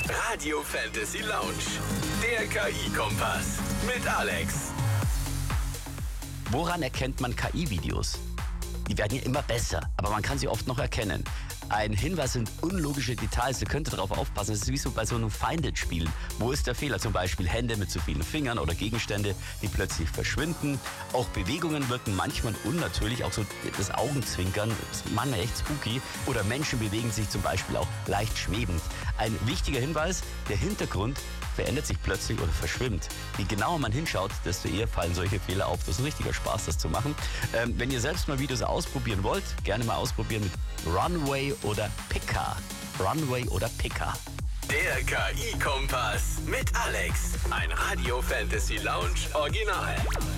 Radio Fantasy Lounge, der KI-Kompass mit Alex. Woran erkennt man KI-Videos? Die werden ja immer besser, aber man kann sie oft noch erkennen. Ein Hinweis sind unlogische Details, ihr könnt darauf aufpassen. Es ist wie so bei so einem Finded-Spiel. Wo ist der Fehler? Zum Beispiel Hände mit zu vielen Fingern oder Gegenstände, die plötzlich verschwinden. Auch Bewegungen wirken manchmal unnatürlich, auch so das Augenzwinkern ist manchmal echt spooky. Oder Menschen bewegen sich zum Beispiel auch leicht schwebend. Ein wichtiger Hinweis, der Hintergrund verändert sich plötzlich oder verschwimmt. Je genauer man hinschaut, desto eher fallen solche Fehler auf. Das ist ein richtiger Spaß, das zu machen. Wenn ihr selbst mal Videos ausprobieren wollt, gerne mal ausprobieren mit Runway oder Pika. Runway oder Pika. Der KI-Kompass mit Alex. Ein Radio Fantasy Lounge Original.